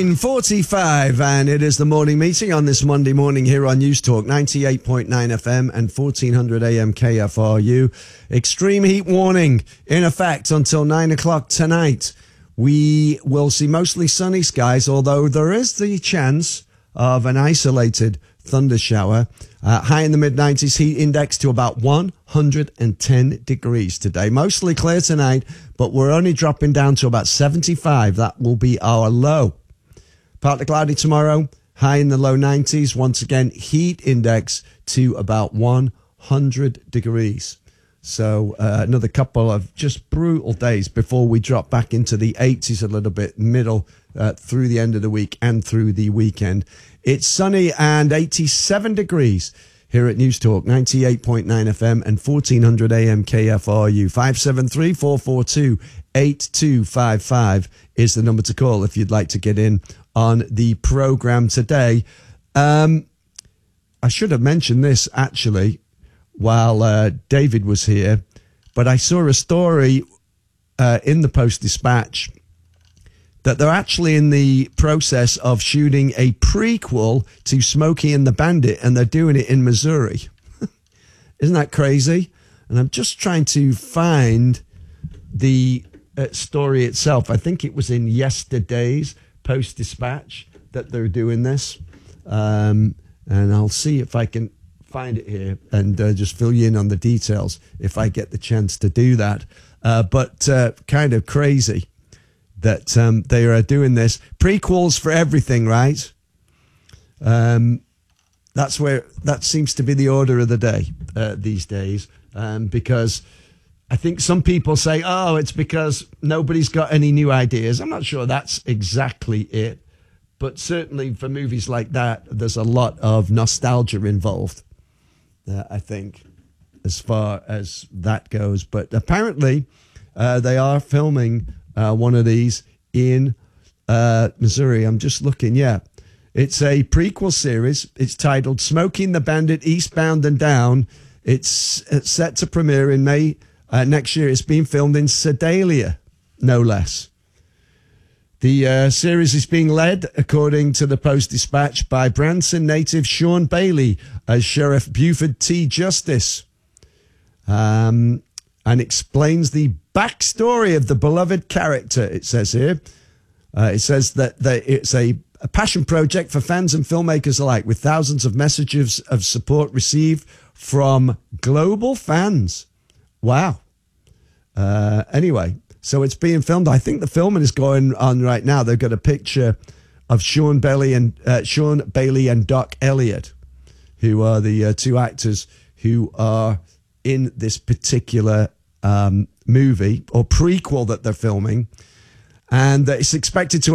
9:45, and it is the morning meeting on this Monday morning here on News Talk 98.9 FM and 1400 AM KFRU. Extreme heat warning in effect until 9 o'clock tonight. We will see mostly sunny skies, although there is the chance of an isolated thunder shower. High in the mid-90s, heat index to about 110 degrees today. Mostly clear tonight, but we're only dropping down to about 75. That will be our low. Partly cloudy tomorrow, high in the low 90s. Once again, heat index to about 100 degrees. So another couple of just brutal days before we drop back into the 80s a little bit middle through the end of the week and through the weekend. It's sunny and 87 degrees here at News Talk 98.9 FM and 1400 AM KFRU. 573-442-8255 is the number to call if you'd like to get in on the program today. I should have mentioned this actually while David was here, but I saw a story in the Post-Dispatch that they're actually in the process of shooting a prequel to Smokey and the Bandit, and they're doing it in Missouri. Isn't that crazy? And I'm just trying to find the story itself. I think it was in yesterday's Post-Dispatch that they're doing this. And I'll see if I can find it here and just fill you in on the details if I get the chance to do that. But kind of crazy that they are doing this. Prequels for everything, right? That seems to be the order of the day these days, because I think some people say, oh, it's because nobody's got any new ideas. I'm not sure that's exactly it, but certainly for movies like that, there's a lot of nostalgia involved, I think, as far as that goes. But apparently they are filming one of these in Missouri. I'm just looking. Yeah, it's a prequel series. It's titled Smokey and the Bandit Eastbound and Down. It's set to premiere in May next year. It's being filmed in Sedalia, no less. The series is being led, according to the Post-Dispatch, by Branson native Sean Bailey as Sheriff Buford T. Justice, and explains the backstory of the beloved character, it says here. It says that it's a passion project for fans and filmmakers alike, with thousands of messages of support received from global fans. Wow. Anyway, so it's being filmed. I think the filming is going on right now. They've got a picture of Sean Bailey and Doc Elliott, who are the two actors who are in this particular movie or prequel that they're filming, and it's expected to